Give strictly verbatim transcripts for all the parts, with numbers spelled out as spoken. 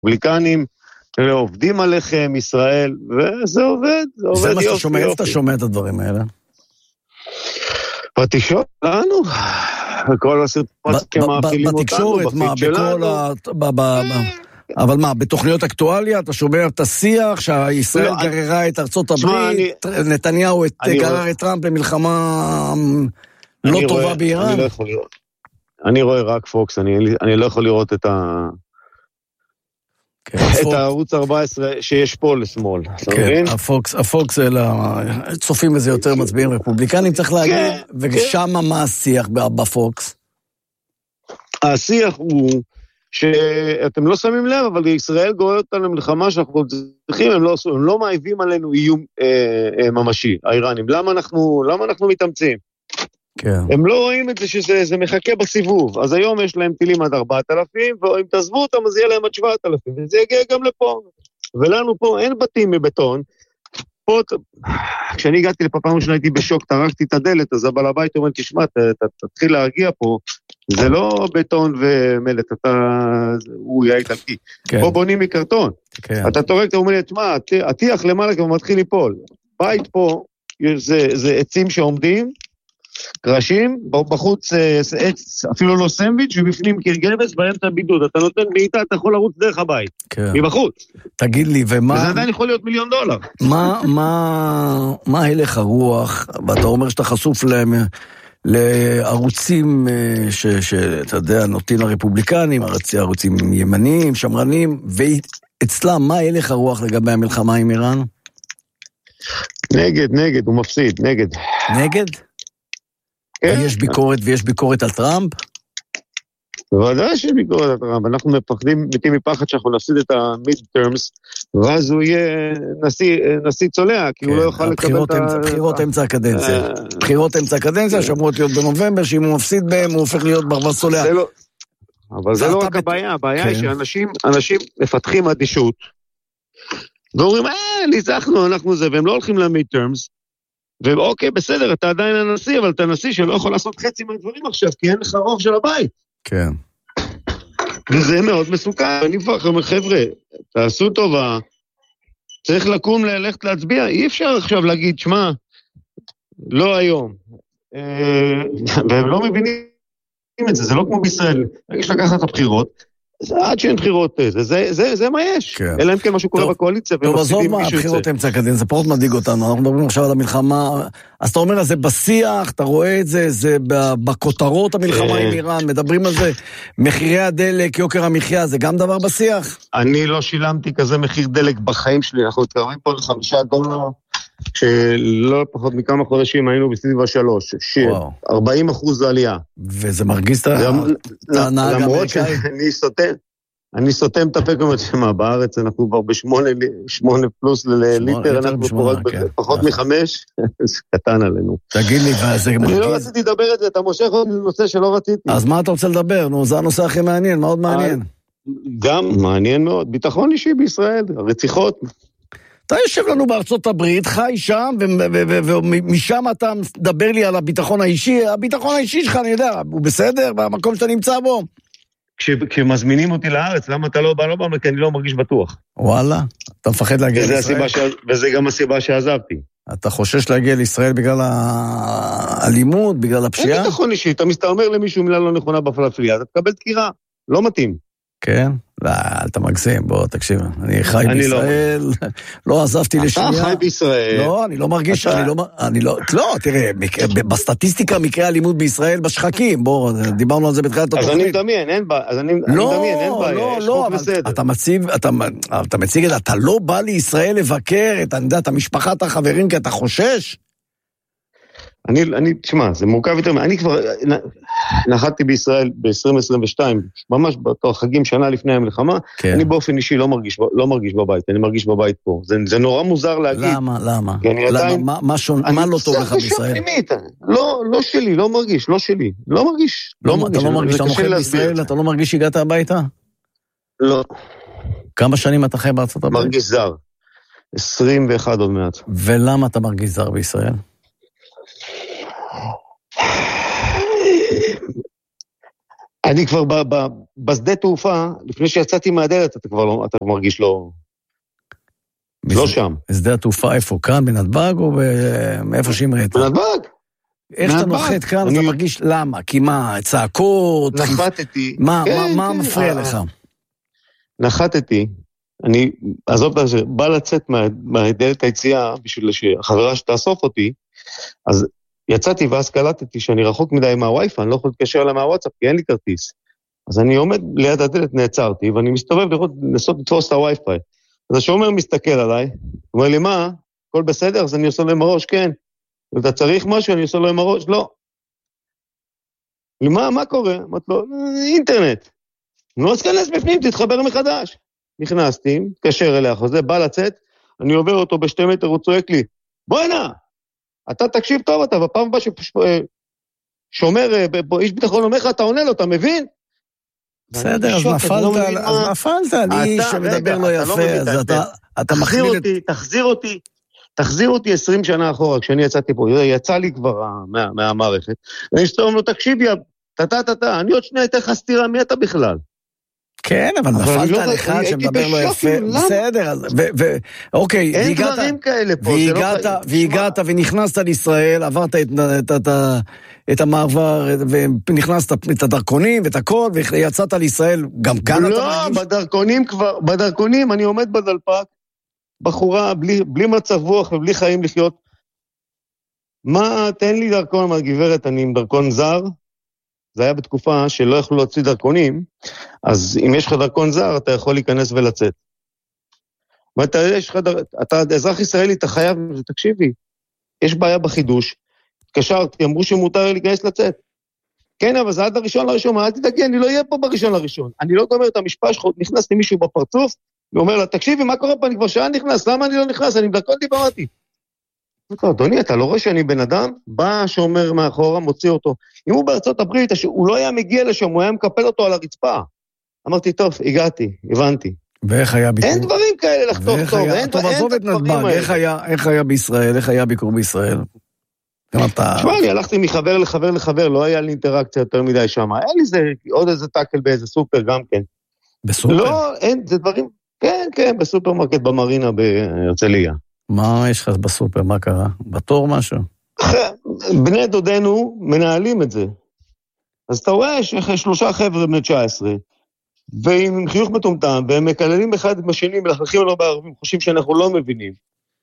הרפובליקנים, עובדים עליכם, ישראל, וזה עובד, זה עובד יופי. זה מה שאתה שומע, איפה אתה שומע את הדברים האלה? בתקשורת לנו, בכל הסרטונים שמאכילים אותנו, בתקשורת, מה, בכל ה... אבל מה, בתוכניות אקטואליה, אתה שומע את השיח, שישראל גררה את ארצות הברית, נתניהו גרר את טראמפ למלחמה לא טובה באיראן? אני רואה רק פוקס, אני לא יכול לראות את ה... את הערוץ ארבע עשרה שיש פה לשמאל. כן, הפוקס, צופים בזה יותר מצביעים רפובליקנים, צריך להגיד, ושם מה השיח בפוקס? השיח הוא שאתם לא שמים לב, אבל ישראל גוררת אותנו למלחמה שאנחנו צריכים, הם לא מעיבים עלינו איום ממשי, האיראנים. למה אנחנו מתאמצים? הם לא רואים את זה שזה מחכה בסיבוב, אז היום יש להם טילים עד ארבעת אלפים, ואם תעזבו אותם אז יהיה להם עד שבעת אלפים, וזה יגיע גם לפה. ולנו פה אין בתים מבטון, פה, כשאני הגעתי לפה פעם ראשונה הייתי בשוק, טרקתי את הדלת, אז הבעל הבית אומר, תשמע, תתחיל להרגיע פה, זה לא בטון ומלט, אתה, הוא יהיה איטלקי. פה בונים מקרטון. אתה טורק, אתה אומר לי, תשמע, הטיח למעלה כבר מתחיל ליפול. בית פה, זה עצים שעומדים, קרשים, בחוץ עץ, אפילו לא סנדוויץ', ובפנים קרגבס, באמצע בידוד. אתה נותן בעיטה, אתה יכול לרוץ דרך הבית. מבחוץ. תגיד לי, ומה... וזה עדיין יכול להיות מיליון דולר. מה, מה, מה הלך הרוח, ואתה אומר שאתה חשוף להם, לערוצים שאתה יודע, נוטים הרפובליקנים, ערוצים ימניים, שמרנים, ואצלם, מה הלך הרוח לגבי המלחמה עם איראן? נגד, נגד, הוא מפסיד, נגד. נגד? יש ביקורת ויש ביקורת על טראמפ? בוודאי שיש ביקורת על טראמפ. אנחנו מפחדים, מתים מפחד שאנחנו נפסיד את המיד-טרמס, ואז הוא יהיה נשיא צולע, כי הוא לא יוכל לקבל את ה... בחירות אמצע הקדנציה. בחירות אמצע הקדנציה, שאמורות להיות בנובמבר, שאם הוא מפסיד בהם, הוא הופך להיות ברווז צולע. אבל זה לא רק הבעיה, הבעיה היא שאנשים מפתחים אדישות, ואומרים, אה, ניצחנו, אנחנו זה, והם לא הולכים למיד-טרמס, ואוקיי, בסדר, אתה עדיין הנשיא, אבל אתה נשיא שלא יכול לעשות חצי מהדברים עכשיו, כי אין לך רוב של הבית. כן. וזה מאוד מסוכן. אני כבר אומר, חבר'ה, תעשו טובה, צריך לקום ללכת להצביע, אי אפשר עכשיו להגיד, שמה, לא היום. והם לא מבינים את זה, זה לא כמו בישראל. יש לקחת את הבחירות, עד שאין בחירות, זה, זה, זה, זה מה יש. כן. אלא אם כן משהו קורה בקואליציה. טוב, עזוב מה, הבחירות אמצע הקדנציה, זה פחות מדאיג אותנו, אנחנו מדברים עכשיו על המלחמה, אז אתה אומר, זה בשיח, אתה רואה את זה, זה בכותרות המלחמה עם איראן, מדברים על זה, מחירי הדלק, יוקר המחיה, זה גם דבר בשיח? אני לא שילמתי כזה מחיר דלק בחיים שלי, אנחנו מתקרבים פה לחמישה דולר, שלא פחות מכמה חודשים היינו בסביב השלוש, ארבעים אחוז עלייה. וזה מרגיש את הנהג האמריקאי? למרות שאני סותם, אני סותם את הפה כמו שמה, בארץ אנחנו כבר בשמונה, שמונה פלוס לליטר, אנחנו פה רק פחות מחמש, זה קטן עלינו. תגיד לי, זה מרגיש... אני לא רציתי לדבר את זה, אתה מושך עוד נושא שלא רציתי. אז מה אתה רוצה לדבר? נו, זה הנושא הכי מעניין, מאוד מעניין. גם מעניין מאוד, ביטחון אישי בישראל, הרציחות. אתה יושב לנו בארצות הברית, חי שם, ומשם אתה מדבר לי על הביטחון האישי, הביטחון האישי שלך, אני יודע, הוא בסדר במקום שאתה נמצא בו? כשמזמינים אותי לארץ, למה אתה לא בא, לא בא, כי אני לא מרגיש בטוח. וואלה, אתה מפחד להגיע לישראל? וזה גם הסיבה שעזבתי. אתה חושש להגיע לישראל בגלל האלימות, בגלל הפשיעה? אין ביטחון אישי, אתה אומר למישהו מילה לא נכונה בפלאפליה, אתה תקבל דקירה, לא מתאים. כן? לא, אתה מגזים, בוא, תקשיב, אני חי בישראל, לא עזבתי לשנייה. אתה חי בישראל. לא, אני לא מרגיש, אני לא, לא, תראה, בסטטיסטיקה מקרה אלימות בישראל בשחקים, בוא, דיברנו על זה בתחילת התוכנית. אז אני מדמיין, אין בעיה, אז אני מדמיין, אין בעיה, לא, לא, אתה מציב, אתה מציג את זה, אתה לא בא לישראל לבקר, אתה יודע, את המשפחה, את החברים, כי אתה חושש? אני, אני, תשמע, זה מורכב יותר, אני כבר נחתתי בישראל ב-עשרים עשרים ושתיים, ממש בתור חגים שנה לפני המלחמה, כן. אני באופן אישי לא מרגיש, לא מרגיש בבית, אני מרגיש בבית פה, זה, זה נורא מוזר להגיד. למה, למה? למה, עדיין, מה, מה, שון, מה לא טוב לך בישראל? פנימית, לא, לא שלי, לא מרגיש, לא שלי, לא מרגיש. לא, לא מרגיש, אתה לא מרגיש, אתה נוחל בישראל, אתה לא מרגיש שהגעת הביתה? לא. כמה שנים אתה חי בארצות הברית? מרגיש זר, עשרים ואחת עוד מעט. ולמה אתה מרגיש זר בישראל? אני כבר בשדה תעופה, לפני שיצאתי מהדלת, אתה כבר לא, אתה מרגיש לא... לא שם. בשדה התעופה איפה? כאן, בנתב"ג או מאיפה שהמראת? בנתב"ג. איך אתה נוחת כאן, אתה מרגיש למה? כי מה, צעקות? נחתתי. מה מפריע לך? נחתתי. אני, עזוב את זה, בא לצאת מהדלת היציאה, בשביל שהחברה שתאסוף אותי, אז יצאתי ואז קלטתי שאני רחוק מדי מהווי-פיי, אני לא יכול להתקשר לה מהוואטסאפ, כי אין לי כרטיס. אז אני עומד ליד הדלת, נעצרתי, ואני מסתובב לראות, לנסות לתפוס את הווי-פיי. אז השומר מסתכל עליי, אומר לי, מה? הכל בסדר? אז אני עושה לו עם הראש, כן. אתה צריך משהו, אני עושה לו עם הראש? לא. מה, מה קורה? אמרתי לו, אינטרנט. לא תכנס בפנים, תתחבר מחדש. נכנסתי, מתקשר אליה, חוזה, בא לצאת, אני עובר אותו בשתי מטר, הוא צועק לי, בוא הנה, אתה תקשיב טוב, אתה בפעם הבאה ששומר, איש ביטחון אומר לך, אתה עונה לו, אתה מבין? בסדר, אז נפלת, אז נפלת, אני שמדבר לא יפה, אז אתה מחליט... תחזיר אותי, תחזיר אותי עשרים שנה אחורה, כשאני יצאתי פה, יצא לי כבר מהמערכת, ואני שתאום לו, תקשיבי, טה-טה-טה, אני עוד שנייה אתן לך סתירה, מי אתה בכלל? כן, אבל נפלת על אחד שמדבר לא יפה, בסדר, אז, אוקיי, אין דברים כאלה פה, והגעת ונכנסת לישראל, עברת את המעבר, ונכנסת את הדרכונים ואת הכל, ויצאת לישראל, גם כאן אתה מרגיש? לא, בדרכונים כבר, בדרכונים, אני עומד בדלפק, בחורה, בלי מצב רוח ובלי חיים לחיות, מה, תן לי דרכון, מה גברת, אני עם דרכון זר, זה היה בתקופה שלא יכלו להוציא דרכונים, אז אם יש לך דרכון זר, אתה יכול להיכנס ולצאת. ואתה, יש לך, אתה אזרח ישראלי, אתה חייב, תקשיבי, יש בעיה בחידוש, התקשרתי, אמרו שמותר לי להיכנס לצאת. כן, אבל זה עד הראשון לראשון, אל תדאגי, אני לא אהיה פה בראשון לראשון. אני לא גומר את המשפט שלך, נכנס למישהו בפרצוף, ואומר לה, תקשיבי, מה קורה פה? אני כבר שעה נכנס, למה אני לא נכנס? אני בדרכון דיברתי. אדוני, אתה לא רואה שאני בן אדם? בא שאומר מאחורה, מוציא אותו. אם הוא בארצות הברית, הוא לא היה מגיע לשם, הוא היה מקפל אותו על הרצפה. אמרתי, טוב, הגעתי, הבנתי. ואיך היה ביקור? אין דברים כאלה לחתוך טוב, אין טוב, עזוב את נתב"ג, איך היה בישראל, איך היה ביקור בישראל? תשמע, אני הלכתי מחבר לחבר לחבר, לא היה לי אינטראקציה יותר מדי שם. היה לי עוד איזה טאקל באיזה סופר גם כן. בסופר? לא, אין, זה דברים, כן, כן, בסופרמרקט במרינה בהרצליה. מה יש לך בסופר? מה קרה? בתור משהו? בני דודנו מנהלים את זה. אז אתה רואה שיש שלושה חבר'ה בני תשע עשרה, ועם חיוך מטומטם, והם מקללים אחד בשני, מלכלכים עליו בערבים, חושבים שאנחנו לא מבינים.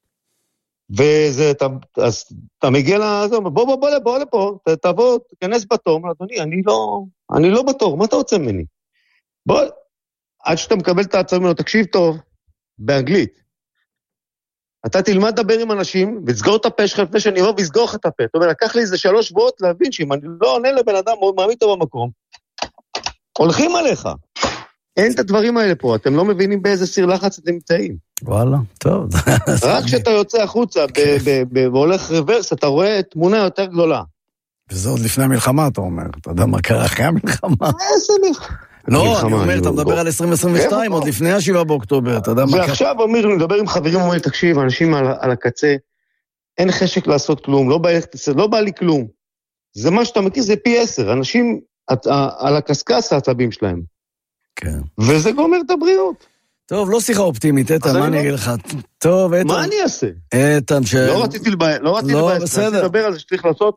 וזה, אתה, אז אתה מגיע לזה, בוא, בוא, בוא, בוא לפה, תבוא, תכנס בתור, אדוני, אני לא, אני לא בתור, מה אתה רוצה ממני? בוא, עד שאתה מקבל את ההצעה ממנו, תקשיב טוב, באנגלית. אתה תלמד לדבר עם אנשים, ותסגור את הפה שלך לפני שאני אבוא ויסגור לך את הפה. זאת אומרת, לקח לי איזה שלוש שבועות להבין שאם אני לא עונה לבן אדם, מאוד מעמיד אותו במקום, הולכים עליך. אין את הדברים האלה פה, אתם לא מבינים באיזה סיר לחץ אתם נמצאים. וואלה, טוב. רק כשאתה יוצא החוצה והולך רוורס, אתה רואה תמונה יותר גדולה. וזה עוד לפני המלחמה, אתה אומר. אתה יודע מה קרה אחרי המלחמה? איזה מלחמה? לא, אני אומר, אתה מדבר על עשרים עשרים ושתיים, עוד לפני השבעה באוקטובר, אתה יודע מה קרה? ועכשיו, אמיר, אני מדבר עם חברים, אומרים, תקשיב, אנשים על הקצה, אין חשק לעשות כלום, לא בא לי כלום. זה מה שאתה מכיר, זה פי עשר, אנשים על הקסקס העצבים שלהם. כן. וזה גומר את הבריאות. טוב, לא שיחה אופטימית, איתן, מה אני אגיד לך? טוב, איתן. מה אני אעשה? איתן, ש... לא רציתי לבאס, לא רציתי לבאס, רציתי לדבר על זה שצריך לעשות,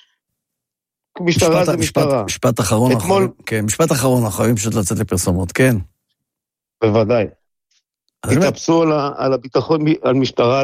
משטרה זה משטרה. משפט אחרון, כן, משפט אחרון, אנחנו חייבים פשוט לצאת לפרסומות, כן. בוודאי. התאפסו על הביטחון, על משטרה,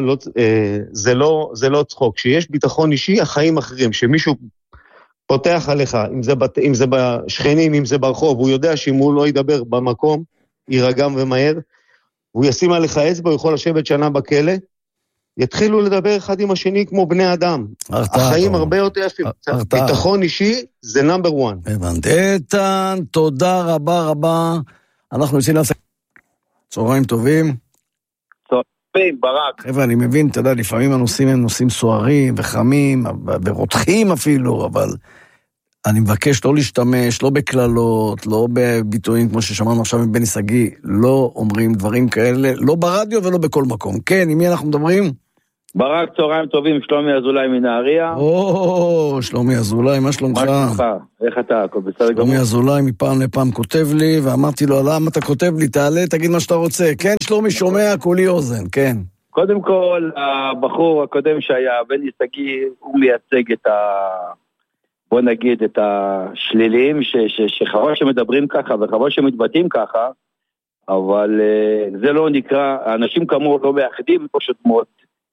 זה לא צחוק. כשיש ביטחון אישי, החיים אחרים, שמישהו פותח עליך, אם זה בשכנים, אם זה ברחוב, הוא יודע שאם הוא לא ידבר במקום, יירגע ומהר, הוא ישים עליך אצבע, הוא יכול לשבת שנה בכלא, יתחילו לדבר אחד עם השני כמו בני אדם. החיים הרבה יותר יפים. ביטחון אישי זה נאמבר וואן. הבנתי. איתן, תודה רבה רבה. אנחנו יוצאים לעשות צהריים טובים. צהריים, ברק. חבר'ה, אני מבין, אתה יודע, לפעמים הנושאים הם נושאים סוערים וחמים ורותחים אפילו, אבל אני מבקש לא להשתמש, לא בכללות, לא בביטויים כמו ששמענו עכשיו מבני סגי, לא אומרים דברים כאלה, לא ברדיו ולא בכל מקום. כן, עם מי אנחנו מדברים? ברק, צהריים טובים, שלומי אזולאי מנהריה. או, שלומי אזולאי, מה שלומך? מה שלומך? איך אתה? שלומי אזולאי מפעם לפעם כותב לי, ואמרתי לו, למה אתה כותב לי? תעלה, תגיד מה שאתה רוצה. כן, שלומי שומע, כולי אוזן, כן. קודם כל, הבחור הקודם שהיה, בני סגי, הוא מייצג את ה... בוא נגיד, את השלילים, שחבל שמדברים ככה, וחבל שמתבטאים ככה, אבל זה לא נקרא, האנשים כמוהו לא מאחדים, פשוט מאוד,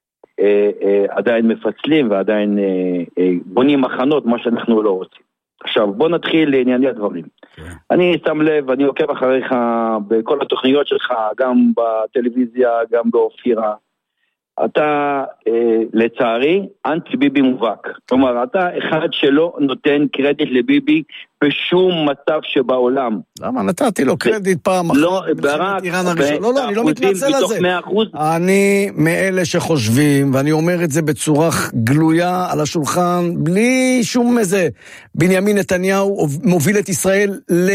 עדיין מפצלים ועדיין בונים מחנות, מה שאנחנו לא רוצים. עכשיו, בוא נתחיל לענייני הדברים. אני שם לב, אני עוקב אחריך בכל התוכניות שלך, גם בטלוויזיה, גם באופירה. אתה, אה, לצערי, אנטי ביבי מובהק. כלומר, אתה אחד שלא נותן קרדיט לביבי בשום מצב שבעולם. למה? נתתי לו קרדיט פעם אחת. לא, ברק. לא, לא, אני לא מתנצל על זה. אני מאלה שחושבים, ואני אומר את זה בצורה גלויה על השולחן, בלי שום איזה, בנימין נתניהו מוביל את ישראל ל...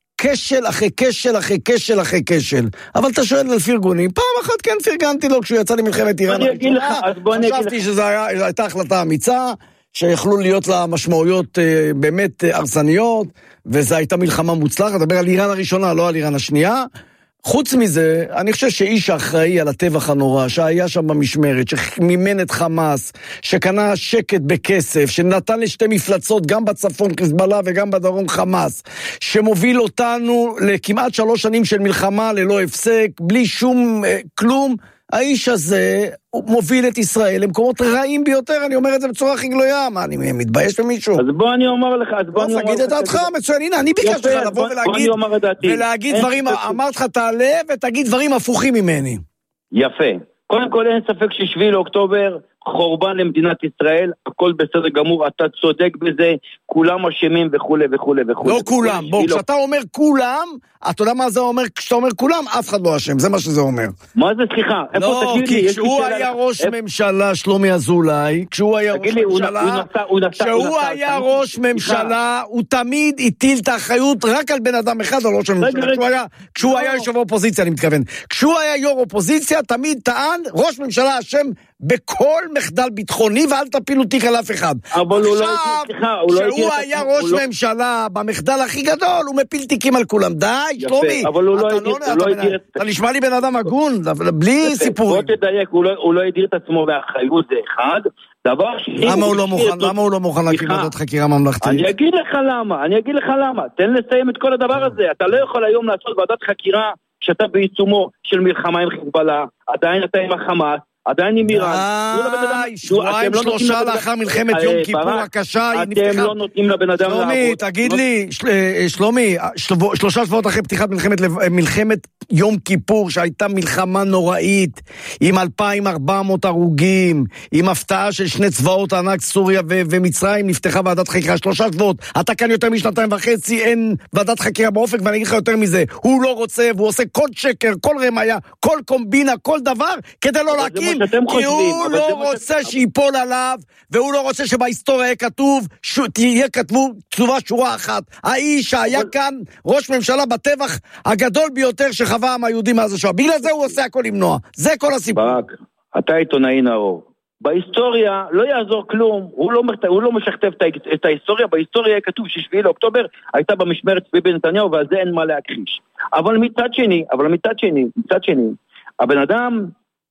כשל אחרי כשל אחרי כשל אחרי כשל. אבל אתה שואל על פרגונים, פעם אחת כן פרגנתי לו כשהוא יצא למלחמת איראן הראשונה, חשבתי שזו הייתה החלטה אמיצה, שיכלו להיות לה משמעויות באמת הרסניות, וזו הייתה מלחמה מוצלחת, לדבר על איראן הראשונה, לא על איראן השנייה. חוץ מזה, אני חושב שאיש האחראי על הטבח הנורא, שהיה שם במשמרת, שמימן את חמאס, שקנה שקט בכסף, שנתן לשתי מפלצות, גם בצפון חיזבאללה וגם בדרום חמאס, שמוביל אותנו לכמעט שלוש שנים של מלחמה ללא הפסק, בלי שום אה, כלום, האיש הזה מוביל את ישראל למקומות רעים ביותר, אני אומר את זה בצורה הכי גלויה, מה, אני מתבייש במישהו? אז בוא אני אומר לך, אז בוא אני אומר לך... תגיד את דעתך, מצוין, הנה, אני ביקשתי לך לבוא ולהגיד, ולהגיד דברים, אמרת לך תעלה ותגיד דברים הפוכים ממני. יפה. קודם כל אין ספק ששביעי לאוקטובר, חורבן למדינת ישראל, הכל בסדר גמור, אתה צודק בזה, כולם אשמים וכו' וכו' וכו'. לא כולם, בוא, כשאתה אומר כולם, אתה יודע מה זה אומר, כשאתה אומר כולם, אף אחד לא אשם, זה מה שזה אומר. מה זה, סליחה? לא, כי כשהוא היה ראש ממשלה, שלומי אזולאי, כשהוא היה ראש ממשלה, כשהוא היה ראש ממשלה, הוא תמיד הטיל את האחריות רק על בן אדם אחד, על ראש הממשלה, כשהוא היה יושב אופוזיציה, אני מתכוון. כשהוא היה יו"ר אופוזיציה, תמיד טען, ראש ממשלה אשם בכל מחדל ביטחוני, ואל תפילו תיק על אף אחד. אבל הוא לא... עכשיו, כשהוא היה ראש ממשלה במחדל הכי גדול, הוא מפיל תיקים על כולם. די, שלומי. אבל הוא לא ידיר... אתה נשמע לי בן אדם הגון, בלי סיפורים. בוא תדייק, הוא לא ידיר את עצמו באחריות, זה אחד. דבר שני... למה הוא לא מוכן להקים ועדת חקירה ממלכתית? אני אגיד לך למה, אני אגיד לך למה. תן לסיים את כל הדבר הזה. אתה לא יכול היום לעשות ועדת חקירה שאתה בעיצומו של מלחמה עם חיזבאללה, עדיין אתה עם החמאס, עדיין עם איראן. די, שבועיים שלושה לאחר מלחמת יום כיפור הקשה, היא נפתחה. אתם לא נותנים לבן אדם לעבוד. שלומי, תגיד לי, שלומי, שלושה שבועות אחרי פתיחת מלחמת יום כיפור, שהייתה מלחמה נוראית, עם אלפיים וארבע מאות הרוגים, עם הפתעה של שני צבאות ענק, סוריה ומצרים, נפתחה ועדת חקירה, שלושה שבועות. אתה כאן יותר משנתיים וחצי, אין ועדת חקירה באופק, ואני אגיד לך יותר מזה, הוא לא רוצה, והוא עושה כל שקר, כל רמיה, כל קומבינה, כל דבר, כדי לא להקים. כי הוא לא רוצה שיפול עליו, והוא לא רוצה שבהיסטוריה יהיה כתוב, תהיה כתובה שורה אחת. האיש שהיה כאן ראש ממשלה בטבח הגדול ביותר שחווה העם היהודי מאז השואה. בגלל זה הוא עושה הכל למנוע. זה כל הסיפור. ברק, אתה עיתונאי נאור. בהיסטוריה לא יעזור כלום, הוא לא, הוא לא משכתב את ההיסטוריה, בהיסטוריה יהיה כתוב ששביעי לאוקטובר הייתה במשמרת ביבי נתניהו, ועל זה אין מה להכחיש. אבל מצד שני, אבל מצד שני, מצד שני, הבן אדם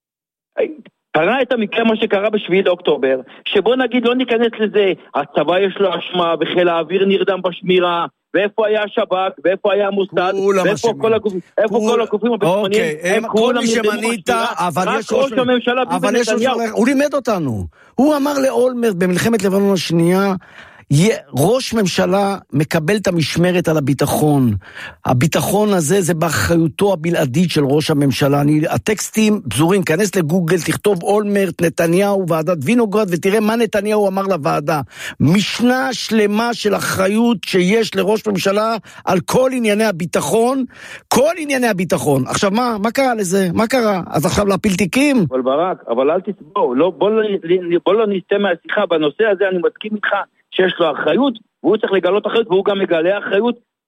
קרא את המקרה מה שקרה בשביעי לאוקטובר, שבוא נגיד לא ניכנס לזה, הצבא יש לו אשמה, וחיל האוויר נרדם בשמירה, ואיפה היה השב"כ, ואיפה היה המוסד, ואיפה כל הגופים, איפה כל הגופים הביטחוניים, הם כל מי שמנית, אבל יש ראש הממשלה, אבל יש ראש הממשלה, הוא לימד אותנו, הוא אמר לאולמרט במלחמת לבנון השנייה, ראש ממשלה מקבל את המשמרת על הביטחון. הביטחון הזה זה באחריותו הבלעדית של ראש הממשלה. אני, הטקסטים בזורים, כנס לגוגל, תכתוב אולמרט, נתניהו, ועדת וינוגרד, ותראה מה נתניהו אמר לוועדה. משנה שלמה של אחריות שיש לראש ממשלה על כל ענייני הביטחון, כל ענייני הביטחון. עכשיו מה, מה קרה לזה? מה קרה? אז עכשיו להפיל תיקים? אבל ברק, אבל אל תסבור, לא, בוא לא, בוא לא נסתה מהשיחה, בנושא הזה אני מסכים איתך, שיש לו אחריות, והוא צריך לגלות אחריות, והוא גם מגלה אחריות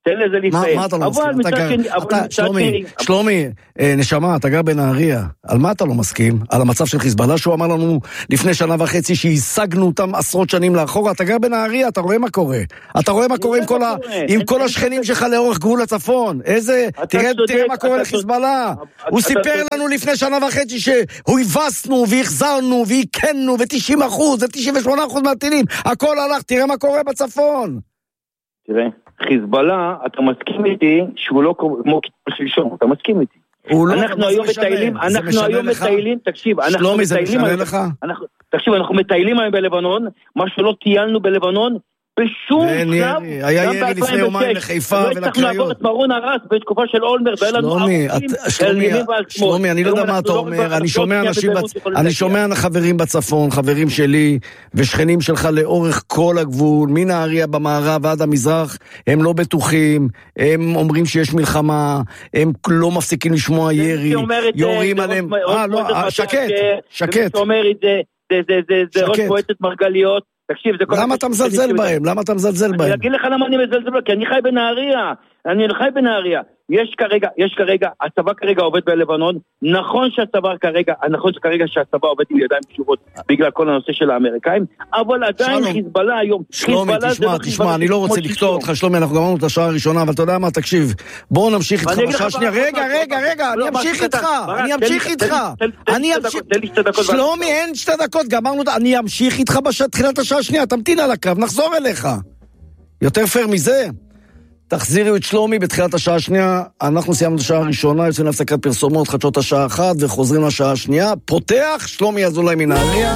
תן לזה לפעמים. מה אתה לא מסכים? אתה גר, אתה, שלומי, שלומי, נשמה, אתה גר בנהריה. על מה אתה לא מסכים? על המצב של חיזבאללה שהוא אמר לנו לפני שנה וחצי שהשגנו אותם עשרות שנים לאחורה. אתה גר בנהריה, אתה רואה מה קורה. אתה רואה מה קורה עם כל השכנים שלך לאורך גבול הצפון. איזה, תראה מה קורה לחיזבאללה. הוא סיפר לנו לפני שנה וחצי שהוא הבסנו והחזרנו והקנו ו-תשעים אחוז ו-תשעים ושמונה אחוז מהטילים. הכל הלך, תראה מה קורה בצפון. תראה, חיזבאללה, אתה מסכים איתי שהוא לא כמו שלשום, אתה מסכים איתי. אנחנו היום מטיילים, אנחנו היום מטיילים, תקשיב, שלומי, זה משנה לך? תקשיב, אנחנו מטיילים היום בלבנון, מה שלא טיילנו בלבנון, בשום שלב, היה ירי לפני יומיים לחיפה ולקריות. לא הצלחנו לעבור את מרון הרס בתקופה של אולמר, שלומי, שלומי, אני לא יודע מה אתה אומר, אני שומע חברים בצפון, חברים שלי ושכנים שלך לאורך כל הגבול, מנהריה במערב ועד המזרח, הם לא בטוחים, הם אומרים שיש מלחמה, הם לא מפסיקים לשמוע ירי, יורים עליהם, שקט, שקט. שאומר את זה, זה ראש מועצת מרגליות. תקשיב, זה למה אתה מזלזל בהם? למה אתה מזלזל בהם? אני אגיד לך למה אני מזלזל בהם, כי אני חי בנהריה. אני חי בנהריה. יש כרגע, יש כרגע, הצבא כרגע עובד בלבנון. נכון שהצבא כרגע, נכון שכרגע שהצבא עובד עם ידיים קשורות בגלל כל הנושא של האמריקאים, אבל עדיין חיזבאללה היום. שלומי, תשמע, תשמע, אני לא רוצה לקטוע אותך, שלומי, אנחנו גמרנו את השעה הראשונה, אבל אתה יודע מה, תקשיב. בואו נמשיך איתך בשעה שנייה. רגע, רגע, רגע, אני אמשיך איתך. אני אמשיך איתך. אני אמשיך. שלומי, אין שתי דקות, גמרנו, אני אמשיך איתך בתחילת השעה שנייה. תמתין על הקו, נחזור אליך. יותר פייר מזה. תחזירי את שלומי בתחילת השעה השנייה. אנחנו סיימנו את השעה הראשונה, יוצאים להפסקת פרסומות, חדשות השעה אחת, וחוזרים לשעה השנייה. פותח, שלומי אזולאי מנהריה.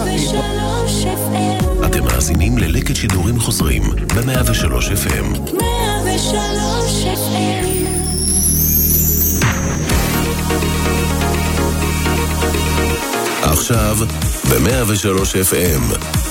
אתם מאזינים ללקט שידורים חוזרים ב-מאה ושלוש אף אם. מאה ושלוש אף אם. עכשיו ב-מאה ושלוש אף אם.